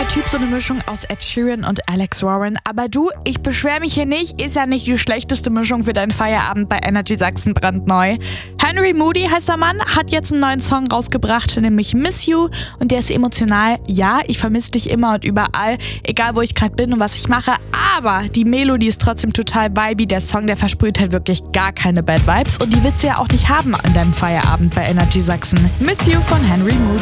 Typ so eine Mischung aus Ed Sheeran und Alex Warren. Aber du, ich beschwere mich hier nicht, ist ja nicht die schlechteste Mischung für deinen Feierabend bei Energy Sachsen brandneu. Henry Moody heißt der Mann, hat jetzt einen neuen Song rausgebracht, nämlich Miss You. Und der ist emotional. Ja, ich vermisse dich immer und überall, egal wo ich gerade bin und was ich mache. Aber die Melodie ist trotzdem total vibey. Der Song, der versprüht halt wirklich gar keine Bad Vibes. Und die willst du ja auch nicht haben an deinem Feierabend bei Energy Sachsen. Miss You von Henry Moody.